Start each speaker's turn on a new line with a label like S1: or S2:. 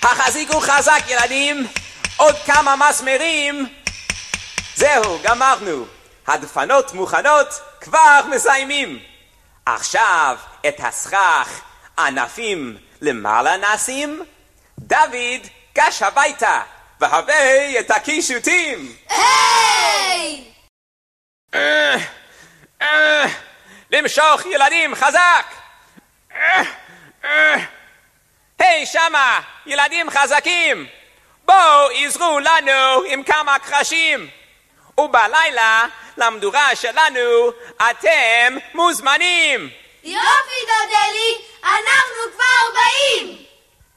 S1: החזיקו חזק ילדים, עוד כמה מסמרים. זהו, גמרנו. הדפנות מוכנות, כבר מסיימים. עכשיו את הסכך ענפים למעלה נשים. דוד גש הביתה והבא את הקישוטים.
S2: היי!
S1: למשוך ילדים חזק. היי שמה, ילדים חזקים, בואו עזרו לנו עם כמה קרשים, ובלילה למדורה שלנו אתם מוזמנים.
S2: יופי דודלי, אנחנו כבר באים.